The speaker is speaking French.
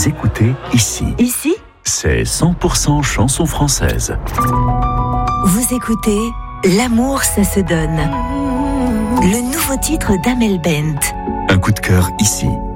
Vous écoutez Ici. Ici, C'est 100% chansons françaises. vous écoutez L'amour, ça se donne. Le nouveau titre d'Amel Bent. Un coup de cœur ici.